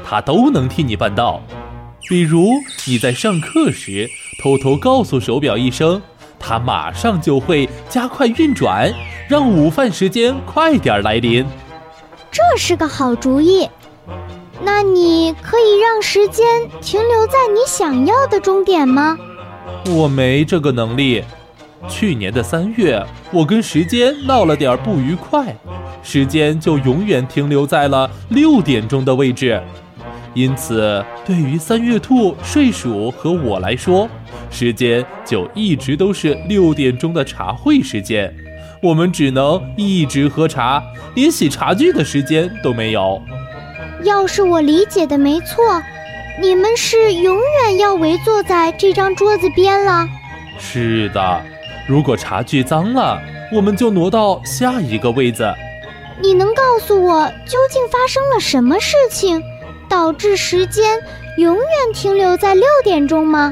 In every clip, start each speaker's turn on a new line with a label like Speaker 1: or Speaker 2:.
Speaker 1: 它都能替你办到。比如你在上课时偷偷告诉手表一声，它马上就会加快运转，让午饭时间快点来临。
Speaker 2: 这是个好主意。那你可以让时间停留在你想要的终点吗？
Speaker 1: 我没这个能力。去年的3月，我跟时间闹了点不愉快，时间就永远停留在了6点钟的位置。因此，对于3月兔、睡鼠和我来说，时间就一直都是6点钟的茶会时间。我们只能一直喝茶，连洗茶具的时间都没有。
Speaker 2: 要是我理解的没错，你们是永远要围坐在这张桌子边了。
Speaker 1: 是的，如果茶具脏了，我们就挪到下一个位子。
Speaker 2: 你能告诉我究竟发生了什么事情，导致时间永远停留在6点钟吗？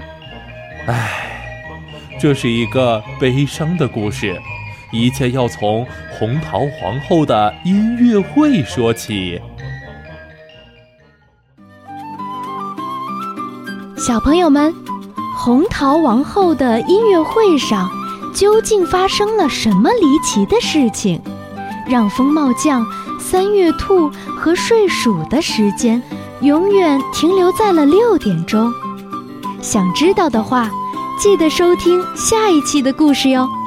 Speaker 1: 这是一个悲伤的故事，一切要从红桃皇后的音乐会说起。
Speaker 3: 小朋友们，红桃王后的音乐会上究竟发生了什么离奇的事情，让风帽匠、3月兔和睡鼠的时间永远停留在了6点钟？想知道的话，记得收听下一期的故事哟。